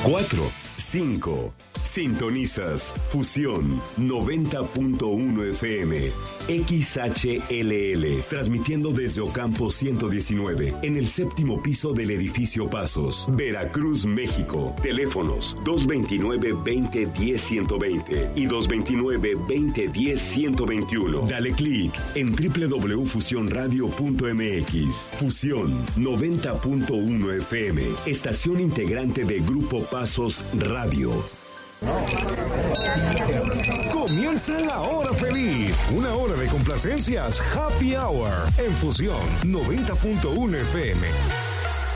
4, 5. Sintonizas Fusión 90.1 FM, XHLL, transmitiendo desde Ocampo 119, en el séptimo piso del edificio Pasos, Veracruz, México. Teléfonos 229-2010-120 y 229-2010-121. Dale clic en www.fusionradio.mx. Fusión 90.1 FM, estación integrante de Grupo Pasos Radio. Comienza la hora feliz, una hora de complacencias, Happy Hour, en Fusión 90.1 FM.